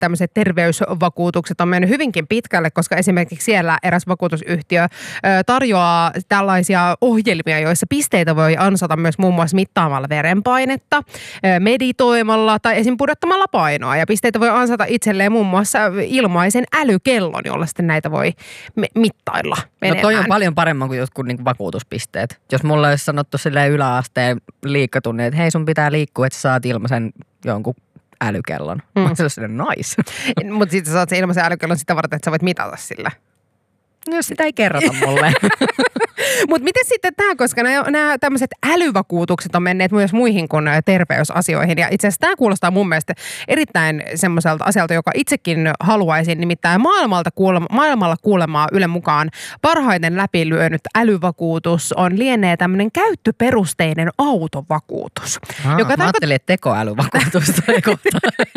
tämmöiset terveysvakuutukset on mennyt hyvinkin pitkälle, koska esimerkiksi siellä eräs vakuutusyhtiö tarjoaa tällaisia ohjelmia, joissa pisteitä voi ansata myös muun muassa mittaamalla verenpainetta, meditoimalla tai esim. Pudottamalla painoa. Ja pisteitä voi ansata itselleen muun muassa ilmaisen älykellon, jolla sitten näitä voi mittailla menemään. No toi on paljon paremmin kuin jotkut niin vakuutuspisteet. Jos mulla olisi sanottu silleen yläasteen liikkatunnin, että hei sun pitää liikkua, että sä saat ilmaisen jonkun älykellon. Mä oon silleen nice. Mutta sitten sä saat sen ilmaisen älykellon sitä varten, että sä voit mitata sillä. No jos sitä ei kerrota mulle. Mutta miten sitten tämä, koska nämä tämmöiset älyvakuutukset on menneet myös muihin kuin terveysasioihin. Ja itse asiassa tämä kuulostaa mun mielestä erittäin semmoiselta asialta, joka itsekin haluaisin. Nimittäin maailmalla kuulemaa Ylen mukaan parhaiten läpilyönyt älyvakuutus lienee tämmöinen käyttöperusteinen autovakuutus. Mä ajattelin, että tekoälyvakuutusta ei kohta.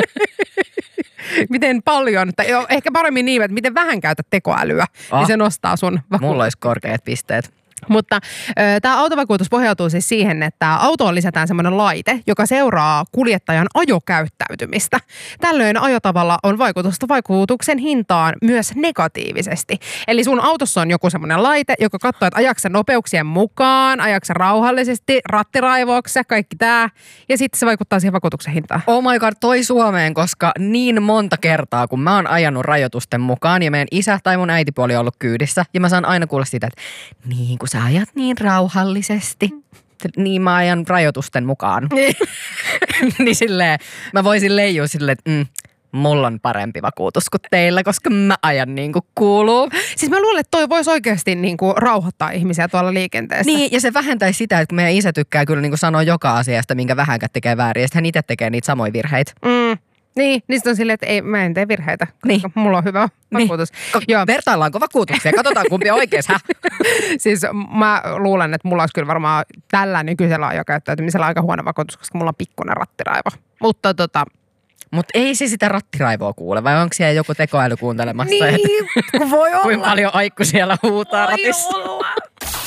Miten paljon, tai ehkä paremmin niin, että miten vähän käytät tekoälyä, niin se nostaa sun vakuutuksen. Mulla olisi korkeat pisteet. Mutta tämä autovakuutus pohjautuu siis siihen, että autoon lisätään semmoinen laite, joka seuraa kuljettajan ajokäyttäytymistä. Tällöin ajotavalla on vaikutusta vakuutuksen hintaan myös negatiivisesti. Eli sun autossa on joku semmoinen laite, joka katsoo, että ajaksa nopeuksien mukaan, ajaksa rauhallisesti, rattiraivouksia, kaikki tämä. Ja sitten se vaikuttaa siihen vakuutuksen hintaan. Oh my god, toi Suomeen, koska niin monta kertaa, kun mä oon ajanut rajoitusten mukaan ja meidän isä tai mun äitipuoli on ollut kyydissä. Ja mä saan aina kuulla sitä, että niin kun sä ajat niin rauhallisesti, niin mä ajan rajoitusten mukaan. Niin silleen, mä voisin leijua silleen, että mulla on parempi vakuutus kuin teillä, koska mä ajan niin kuin kuuluu. Siis mä luulen, että toi voisi oikeasti niin kuin rauhoittaa ihmisiä tuolla liikenteessä. Niin, ja se vähentäisi sitä, että kun meidän isä tykkää kyllä niin kuin sanoa joka asiasta, minkä vähänkään tekee väärin, ja sitten hän itse tekee niitä samoja virheitä. Niin sitten on silleen, että ei, mä en tee virheitä, koska mulla on hyvä vakuutus. Joo. Vertaillaanko vakuutuksia? Katsotaan kumpi on oikeassa. Siis mä luulen, että mulla olisi kyllä varmaan tällä nykyisellä ajokäyttäytymisellä aika huono vakuutus, koska mulla on pikkuinen rattiraivo. Mutta Mutta ei se sitä rattiraivoa kuule, vai onko siellä joku tekoäly kuuntelemassa? Niin, voi olla. Kuinka paljon aikku siellä huutaa ratissa.